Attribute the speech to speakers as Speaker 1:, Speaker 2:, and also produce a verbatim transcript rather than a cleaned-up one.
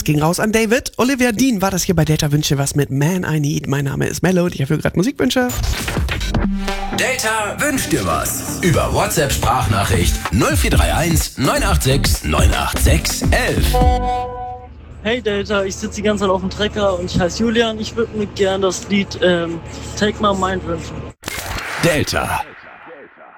Speaker 1: ging raus an David. Olivia Dean war das hier bei Data Wünsche was mit Man I Need. Mein Name ist Mello und ich habe gerade Musikwünsche.
Speaker 2: Data wünscht dir was. Über WhatsApp-Sprachnachricht null vier drei eins neun acht sechs neun acht sechs elf.
Speaker 3: Hey Data, ich sitze die ganze Zeit auf dem Trecker und ich heiße Julian. Ich würde mir gerne das Lied ähm, Take My Mind wünschen.
Speaker 2: Delta.